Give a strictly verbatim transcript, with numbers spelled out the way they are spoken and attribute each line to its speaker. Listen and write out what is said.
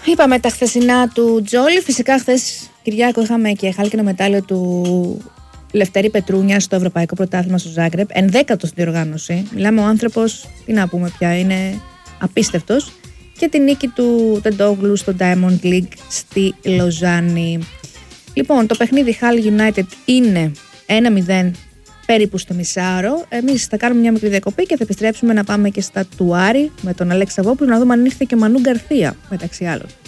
Speaker 1: Είπαμε τα χθεσινά του Τζόλι. Φυσικά χθες Κυριάκο είχαμε και χάλκινο μετάλλιο του Λευτέρη Πετρούνια στο Ευρωπαϊκό Πρωτάθλημα στο Ζάγκρεπ. Ενδέκατο στην διοργάνωση. Μιλάμε, ο άνθρωπος, τι να πούμε πια, είναι απίστευτος. Και τη νίκη του Τεντόγλου στο Diamond League στη Λοζάνη. Λοιπόν, το παιχνίδι Hull United είναι ένα μηδέν περίπου στο μισάωρο. Εμείς θα κάνουμε μια μικρή διακοπή και θα επιστρέψουμε να πάμε και στα του Άρη με τον Αλέξη Σαββόπουλο να δούμε αν ήρθε και ο Μανού Γκαρθία μεταξύ άλλων.